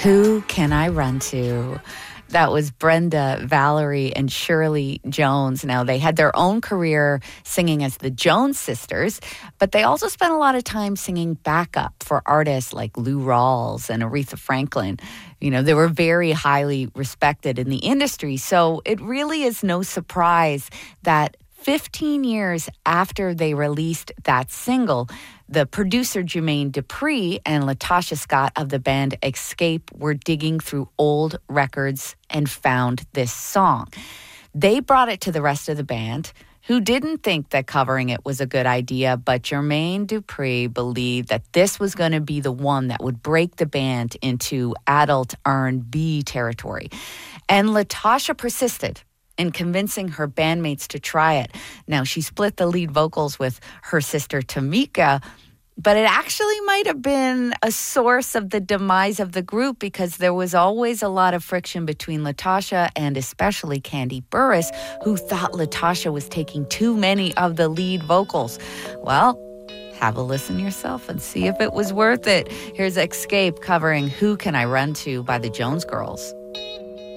Who Can I Run To? That was Brenda, Valerie, and Shirley Jones. Now, they had their own career singing as the Jones Sisters, but they also spent a lot of time singing backup for artists like Lou Rawls and Aretha Franklin. You know, they were very highly respected in the industry, so it really is no surprise that 15 years after they released that single, the producer Jermaine Dupri and Latasha Scott of the band Escape were digging through old records and found this song. They brought it to the rest of the band, who didn't think that covering it was a good idea, but Jermaine Dupri believed that this was going to be the one that would break the band into adult R&B territory. And Latasha persisted in convincing her bandmates to try it. Now, she split the lead vocals with her sister Tamika, but it actually might have been a source of the demise of the group because there was always a lot of friction between Latasha and especially Kandi Burruss, who thought Latasha was taking too many of the lead vocals. Well, have a listen yourself and see if it was worth it. Here's Escape covering Who Can I Run To by the Jones Girls.